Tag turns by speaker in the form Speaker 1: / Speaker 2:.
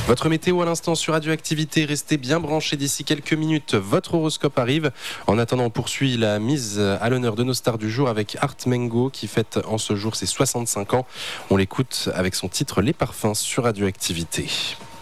Speaker 1: Votre météo à l'instant sur Radioactivité, restez bien branchés d'ici quelques minutes, votre horoscope arrive. En attendant, on poursuit la mise à l'honneur de nos stars du jour avec Art Mengo qui fête en ce jour ses 65 ans. On l'écoute avec son titre Les Parfums sur Radioactivité.